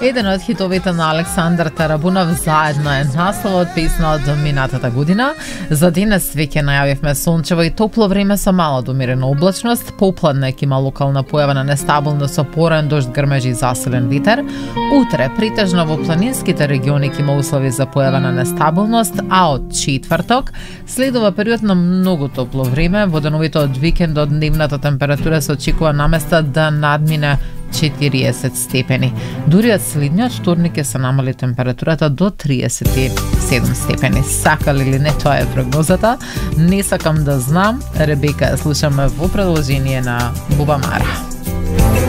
Еден од хитовите на Александар Тарабунов заедно е насловот песна од минатата година. За денес веќе најавивме сончево и топло време со мало до умерена облачност, попладне ќе има локална појава на нестабилност со поран дожд, грмежи и засилен ветер. Утре претежно во планинските региони ќе има услови за појава на нестабилност, а од четврток следува период на многу топло време. Во деновите од викендот дневната температура се очекува наместа да надмине 40 степени. Дури од следниот вторник ќе се намали температурата до 37 степени. Сакали или не, тоа е прогнозата. Не сакам да знам. Ребека слушаме во продолжение на Бубамара.